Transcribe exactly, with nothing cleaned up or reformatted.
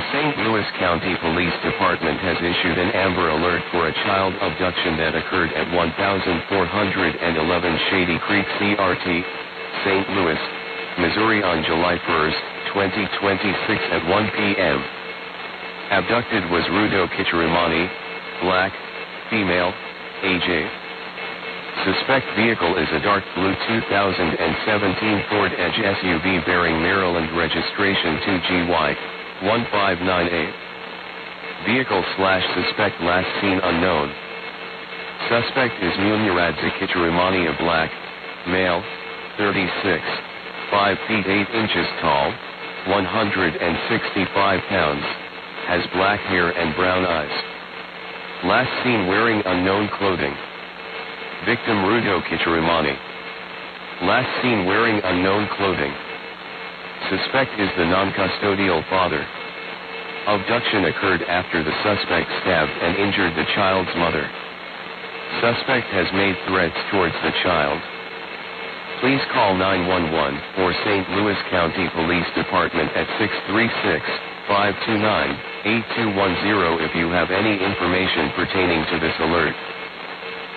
Saint Louis County Police Department has issued an Amber Alert for a child abduction that occurred at one thousand four hundred eleven Shady Creek C R T, Saint Louis, Missouri on July first, twenty twenty-six at one p m Abducted was Rudo Kichirimani, black, female, age eight. Suspect vehicle is a dark blue two thousand seventeen Ford Edge S U V bearing Maryland registration two G Y one five nine eight. Vehicle slash suspect last seen unknown. Suspect is Muniradze Kichirimani, a black, male, thirty-six, five feet eight inches tall, one hundred sixty-five pounds, has black hair and brown eyes. Last seen wearing unknown clothing. Victim Rudo Kichirimani. Last seen wearing unknown clothing. Suspect is the non-custodial father. Abduction occurred after the suspect stabbed and injured the child's mother. Suspect has made threats towards the child. Please call nine one one or Saint Louis County Police Department at six three six, five two nine, eight two one zero if you have any information pertaining to this alert.